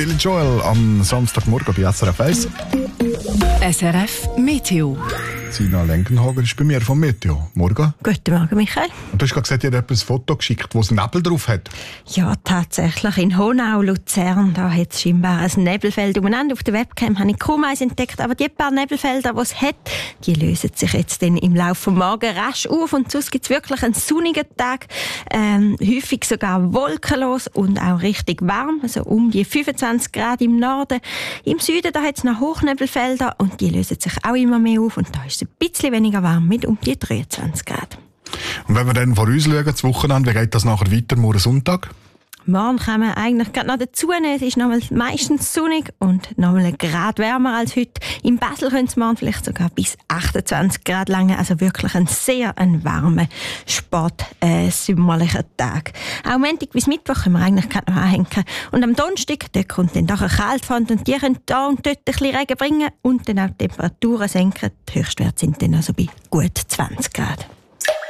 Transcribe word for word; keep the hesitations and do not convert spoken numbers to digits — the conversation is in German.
Billy Joel am Samstagmorgen bei S R F eins. S R F Meteo. Sina Lenkenhager ist bei mir vom Meteo. Morgen. Guten Morgen, Michael. Und du hast gerade gesagt, ihr habt ein Foto geschickt, das Nebel drauf hat. Ja, tatsächlich. In Honau, Luzern, da hat es scheinbar ein Nebelfeld umeinander. Auf der Webcam habe ich kaum eins entdeckt, aber die paar Nebelfelder, die es hat, die lösen sich jetzt dann im Laufe des Morgens rasch auf. Und sonst gibt es wirklich einen sonnigen Tag, ähm, häufig sogar wolkenlos und auch richtig warm, also um die fünfundzwanzig Grad im Norden. Im Süden da hat es noch Hochnebelfelder und die lösen sich auch immer mehr auf. Und da ist es ein bisschen weniger warm, mit um die dreiundzwanzig Grad. Und wenn wir dann vor uns schauen, das Wochenende, wie geht das nachher weiter, morgen Sonntag? Morgen kann man eigentlich gerade noch dazu nehmen. Es ist nochmal meistens sonnig und nochmal ein Grad wärmer als heute. In Basel könnte es morgen vielleicht sogar bis achtundzwanzig Grad lang. Also wirklich ein sehr ein warmer, spät äh, sommerlicher Tag. Auch Montag bis Mittwoch können wir eigentlich gerade noch anhängen. Und am Donnerstag, dort kommt dann doch eine Kaltfront und die können da und dort ein bisschen Regen bringen und dann auch die Temperaturen senken. Die Höchstwerte sind dann also bei gut zwanzig Grad.